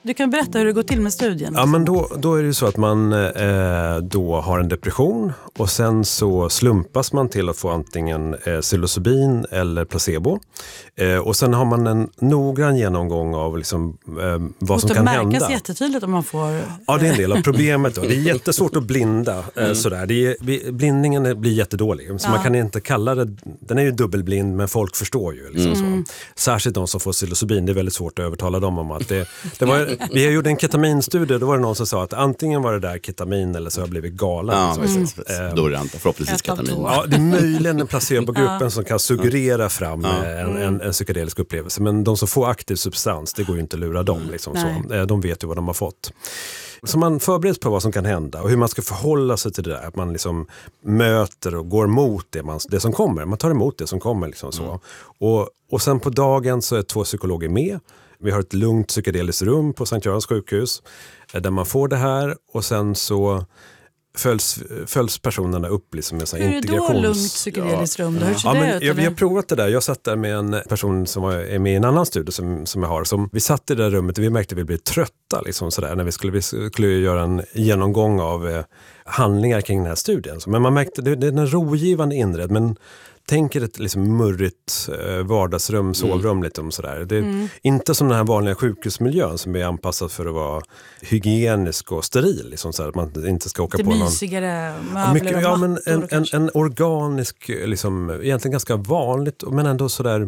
Du kan berätta hur det går till med studien. Ja, men då är det ju så att man då har en depression och sen så slumpas man till att få antingen psilocybin eller placebo. Och sen har man en noggrann genomgång av liksom, vad som kan hända. Det märkas jättetydligt om man får... Ja, det är en del av problemet. Då. Det är jättesvårt att blinda. Sådär. Blindningen blir jättedålig. Så man kan inte kalla det... Den är ju dubbelblind, men folk förstår ju. Liksom så. Särskilt de som får psilocybin. Det är väldigt svårt att övertala dem om att det var... Vi har gjort en ketaminstudie, då var det någon som sa att antingen var det där ketamin eller så har jag blivit galen. Ja, då är det inte förhoppningsvis ketamin. Ja, det är möjligen en placebo-gruppen som kan suggerera fram en psykedelisk upplevelse. Men de som får aktiv substans, det går ju inte att lura dem. Liksom, så. De vet ju vad de har fått. Så man förbereds på vad som kan hända och hur man ska förhålla sig till det där. Att man liksom möter och går mot det som kommer. Man tar emot det som kommer. Liksom, så. Och sen på dagen så är 2 psykologer med. Vi har ett lugnt psykedeliskt rum på Sankt Görans sjukhus där man får det här och sen så följs personerna upp liksom med så här integrations... Hur är det då lugnt psykedeliskt rum? Vi har provat det där. Jag satt där med en person som är med i en annan studie som jag har. Vi satt i det där rummet och vi märkte att vi blev trötta liksom sådär, när vi skulle göra en genomgång av handlingar kring den här studien. Men man märkte att det är en rogivande inredd, men tänker ett liksom murrigt vardagsrum, sovrum lite om sådär. Det är inte som den här vanliga sjukhusmiljön som är anpassad för att vara hygienisk och steril. Liksom så här, att man inte ska åka det på någon... mysigare möbler och men en organisk, liksom, egentligen ganska vanligt, men ändå sådär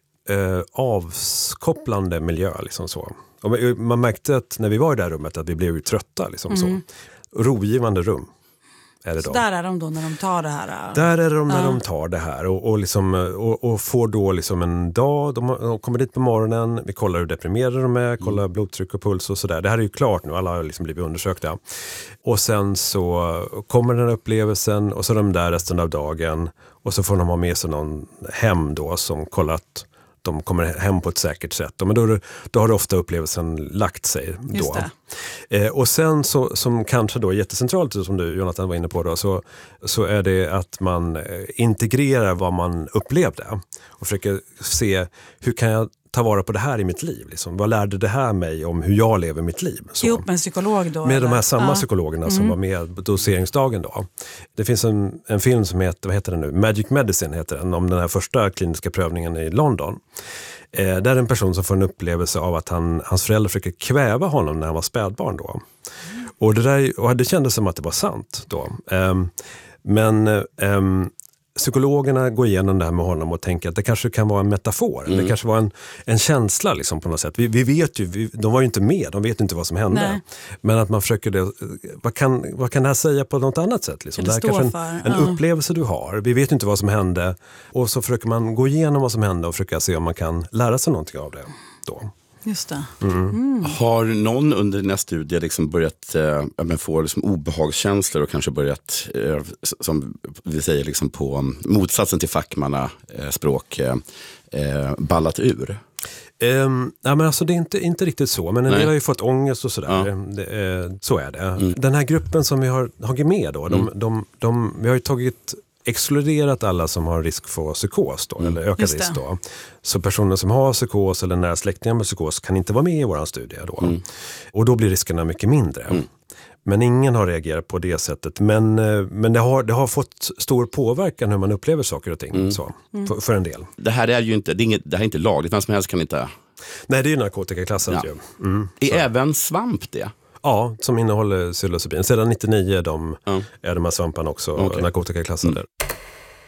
avkopplande miljö. Liksom så. Och man märkte att när vi var i det här rummet att vi blev ju trötta. Liksom så. Rogivande rum. Så där är de då när de tar det här? Där är de när de tar det här och får då liksom en dag, de kommer dit på morgonen, vi kollar hur deprimerade de är, kollar blodtryck och puls och sådär. Det här är ju klart nu, alla har liksom blivit undersökta. Och sen så kommer den här upplevelsen och så är de där resten av dagen och så får de ha med sig någon hem då som kollar att de kommer hem på ett säkert sätt. Men då har ofta upplevelsen lagt sig då. Och sen så, som kanske då är jättecentralt, som du Jonathan var inne på då, så är det att man integrerar vad man upplevde och försöker se hur kan jag ta vara på det här i mitt liv. Liksom. Vad lärde det här mig om hur jag lever mitt liv? Så. Ihop med en psykolog då? Med de här samma psykologerna som var med på doseringsdagen då. Det finns en film som heter, vad heter den nu? Magic Medicine heter den, om den här första kliniska prövningen i London. Där är en person som får en upplevelse av att hans föräldrar försöker kväva honom när han var spädbarn då. Och det kändes som att det var sant då. Psykologerna går igenom det här med honom och tänker att det kanske kan vara en metafor. Det kanske var en känsla liksom på något sätt. Vi vet ju, de var ju inte med, de vet inte vad som hände. Nej. Men att man försöker det, vad kan det här säga på något annat sätt? Liksom? Det här kanske en upplevelse du har. Vi vet ju inte vad som hände. Och så försöker man gå igenom vad som hände och försöka se om man kan lära sig någonting av det då. Just det. Har någon under den här studien liksom börjat få liksom obehagskänslor och kanske börjat, som vi säger liksom på motsatsen till fackmannaspråk, ballat ur? Men alltså det är inte riktigt så, men en del har ju fått ångest och sådär. Så är det. Den här gruppen som vi har med då, vi har ju exkluderat alla som har risk för psykos då, eller ökad risk då. Så personer som har psykos eller nära släktingar med psykos kan inte vara med i våran studie då. Och då blir riskerna mycket mindre. Men ingen har reagerat på det sättet. Men det har fått stor påverkan hur man upplever saker och ting för en del. Det här är ju inte, det här är inte lagligt, vem som helst kan inte... Nej, det är ju narkotikaklassat ju. Är även svamp det? Ja, som innehåller psilocybin. Sedan 99 är de här svamparna också narkotikaklassade.